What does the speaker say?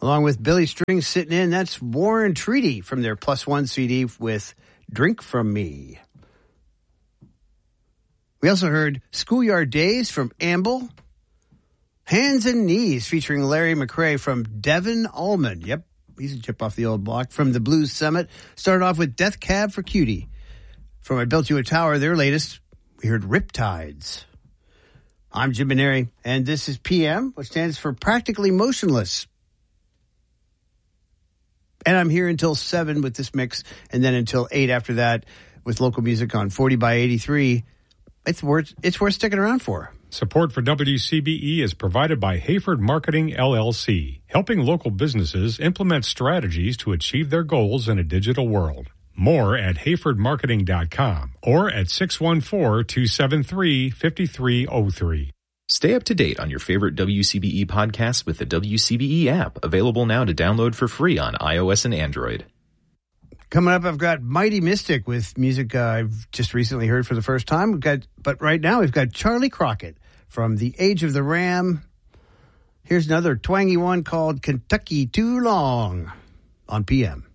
Along with Billy Strings sitting in, that's War and Treaty from their Plus One CD with Drink From Me. We also heard Schoolyard Days from Amble. Hands and Knees featuring Larry McRae from Devin Allman. Yep, he's a chip off the old block. From the Blues Summit. Started off with Death Cab for Cutie. From I Built You a Tower, their latest, we heard Riptides. I'm Jim Maneri, and this is PM, which stands for Practically Motionless. And I'm here until 7 with this mix, and then until 8 after that with local music on 40 by 83. It's worth sticking around for. Support for WCBE is provided by Hayford Marketing, LLC, helping local businesses implement strategies to achieve their goals in a digital world. More at hayfordmarketing.com or at 614-273-5303. Stay up to date on your favorite WCBE podcasts with the WCBE app, available now to download for free on iOS and Android. Coming up, I've got Mighty Mystic with music I've just recently heard for the first time. But right now, we've got Charlie Crockett from The Age of the Ram. Here's another twangy one called Kentucky Too Long on PM.